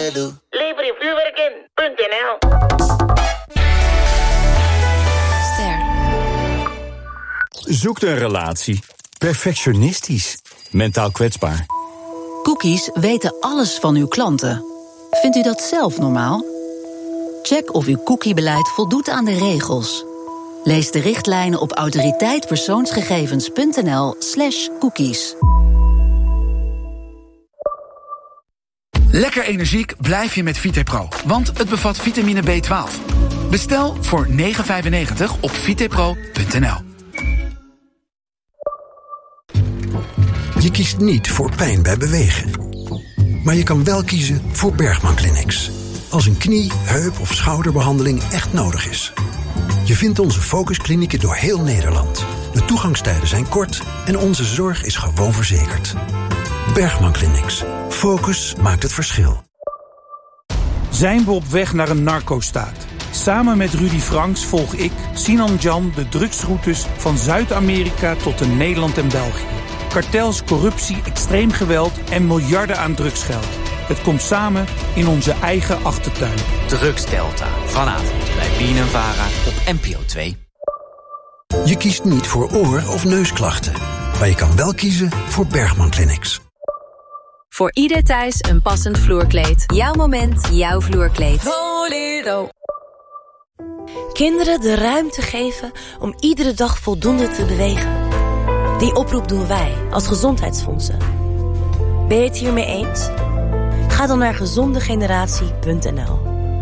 Lelu. Lever je vuurwerk in.nl. Zoekt een relatie. Perfectionistisch. Mentaal kwetsbaar. Cookies weten alles van uw klanten. Vindt u dat zelf normaal? Check of uw cookiebeleid voldoet aan de regels. Lees de richtlijnen op autoriteitpersoonsgegevens.nl/cookies. Lekker energiek blijf je met VitePro, want het bevat vitamine B12. Bestel voor €9,95 op vitepro.nl. Je kiest niet voor pijn bij bewegen. Maar je kan wel kiezen voor Bergman Clinics. Als een knie, heup of schouderbehandeling echt nodig is. Je vindt onze focusklinieken door heel Nederland. De toegangstijden zijn kort en onze zorg is gewoon verzekerd. Bergman Clinics. Focus maakt het verschil. Zijn we op weg naar een narco-staat? Samen met Rudy Franks volg ik, Sinan Jan, de drugsroutes van Zuid-Amerika tot in Nederland en België. Kartels, corruptie, extreem geweld en miljarden aan drugsgeld. Het komt samen in onze eigen achtertuin. Drugsdelta. Vanavond bij BNNVARA op NPO 2. Je kiest niet voor oor- of neusklachten. Maar je kan wel kiezen voor Bergman Clinics. Voor ieder thuis een passend vloerkleed. Jouw moment, jouw vloerkleed. Volero. Kinderen de ruimte geven om iedere dag voldoende te bewegen. Die oproep doen wij als gezondheidsfondsen. Ben je het hiermee eens? Ga dan naar gezondegeneratie.nl.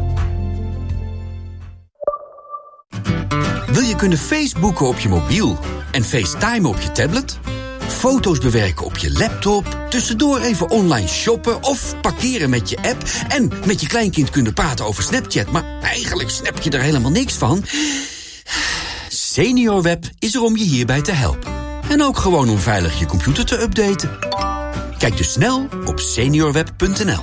Wil je kunnen Facebooken op je mobiel en FaceTime op je tablet? Foto's bewerken op je laptop, tussendoor even online shoppen of parkeren met je app en met je kleinkind kunnen praten over Snapchat, maar eigenlijk snap je er helemaal niks van? SeniorWeb is er om je hierbij te helpen. En ook gewoon om veilig je computer te updaten. Kijk dus snel op seniorweb.nl.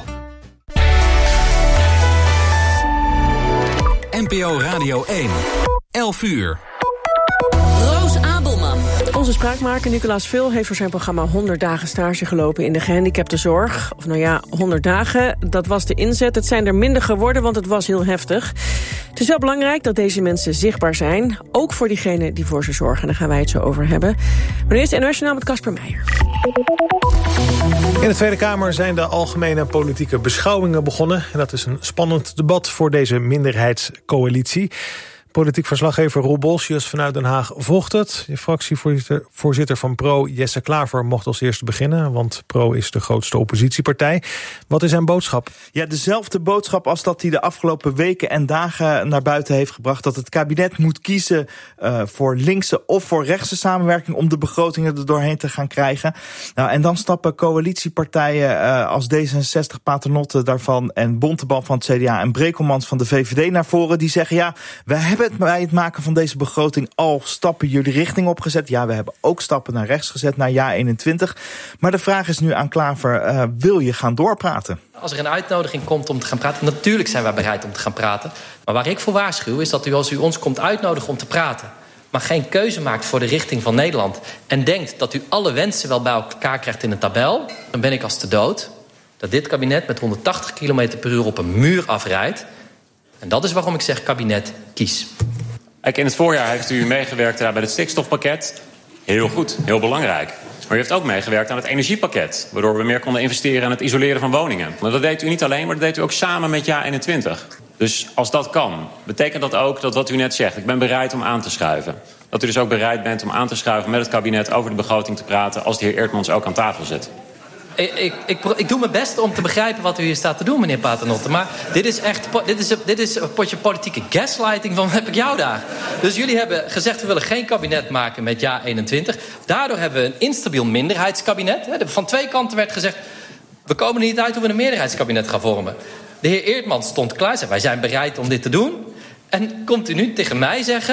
NPO Radio 1, 11 uur. Roos Abelman. Onze spraakmaker Nicolaas Vil heeft voor zijn programma 100 dagen stage gelopen in de gehandicaptenzorg. Of 100 dagen, dat was de inzet. Het zijn er minder geworden, want het was heel heftig. Het is wel belangrijk dat deze mensen zichtbaar zijn. Ook voor diegenen die voor ze zorgen. Daar gaan wij het zo over hebben. Maar eerst NOS Journaal met Casper Meijer. In de Tweede Kamer zijn de algemene politieke beschouwingen begonnen. En dat is een spannend debat voor deze minderheidscoalitie. Politiek verslaggever Roel Bolsius vanuit Den Haag volgt het. De fractievoorzitter van PRO, Jesse Klaver, mocht als eerste beginnen. Want PRO is de grootste oppositiepartij. Wat is zijn boodschap? Ja, dezelfde boodschap als dat hij de afgelopen weken en dagen naar buiten heeft gebracht. Dat het kabinet moet kiezen voor linkse of voor rechtse samenwerking om de begrotingen er doorheen te gaan krijgen. Nou, en dan stappen coalitiepartijen als D66, Paternotte daarvan en Bontebal van het CDA en Brekelmans van de VVD naar voren. Die zeggen, ja, we hebben bij het maken van deze begroting al stappen jullie richting opgezet. Ja, we hebben ook stappen naar rechts gezet, naar jaar 21. Maar de vraag is nu aan Klaver, wil je gaan doorpraten? Als er een uitnodiging komt om te gaan praten, natuurlijk zijn wij bereid om te gaan praten. Maar waar ik voor waarschuw is dat u, als u ons komt uitnodigen om te praten, maar geen keuze maakt voor de richting van Nederland en denkt dat u alle wensen wel bij elkaar krijgt in een tabel, dan ben ik als te dood dat dit kabinet met 180 km per uur op een muur afrijdt. En dat is waarom ik zeg kabinet, kies. Kijk, in het voorjaar heeft u meegewerkt bij het stikstofpakket. Heel goed, heel belangrijk. Maar u heeft ook meegewerkt aan het energiepakket, waardoor we meer konden investeren aan het isoleren van woningen. Maar dat deed u niet alleen, maar dat deed u ook samen met jaar 21. Dus als dat kan, betekent dat ook dat wat u net zegt, ik ben bereid om aan te schuiven. Dat u dus ook bereid bent om aan te schuiven met het kabinet over de begroting te praten als de heer Eertmans ook aan tafel zit. Ik doe mijn best om te begrijpen wat u hier staat te doen, meneer Paternotte. Maar dit is een potje politieke gaslighting van heb ik jou daar. Dus jullie hebben gezegd, we willen geen kabinet maken met jaar 21. Daardoor hebben we een instabiel minderheidskabinet. Van twee kanten werd gezegd, we komen er niet uit hoe we een meerderheidskabinet gaan vormen. De heer Eertmans stond klaar, zei, wij zijn bereid om dit te doen. En komt u nu tegen mij zeggen,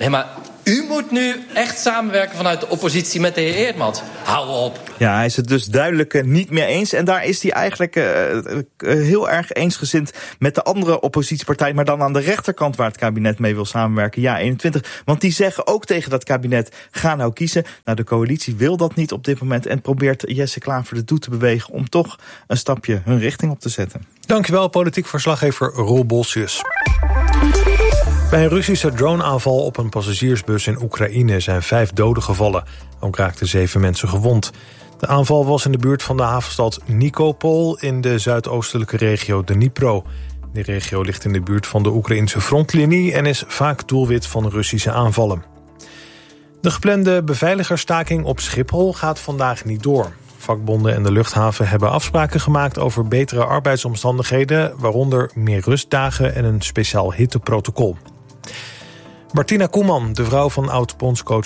Nee, maar u moet nu echt samenwerken vanuit de oppositie met de heer Eerdmans. Hou op. Ja, hij is het dus duidelijk niet meer eens. En daar is hij eigenlijk heel erg eensgezind met de andere oppositiepartij, maar dan aan de rechterkant waar het kabinet mee wil samenwerken. Ja, 21. Want die zeggen ook tegen dat kabinet, ga nou kiezen. Nou, de coalitie wil dat niet op dit moment en probeert Jesse Klaver ertoe te bewegen om toch een stapje hun richting op te zetten. Dankjewel, politiek verslaggever Roel Bolsius. Bij een Russische droneaanval op een passagiersbus in Oekraïne zijn 5 doden gevallen. Ook raakten 7 mensen gewond. De aanval was in de buurt van de havenstad Nikopol in de zuidoostelijke regio Dnipro. Die regio ligt in de buurt van de Oekraïnse frontlinie en is vaak doelwit van Russische aanvallen. De geplande beveiligersstaking op Schiphol gaat vandaag niet door. Vakbonden en de luchthaven hebben afspraken gemaakt over betere arbeidsomstandigheden, waaronder meer rustdagen en een speciaal hitteprotocol. Martina Koeman, de vrouw van oud-bondscoach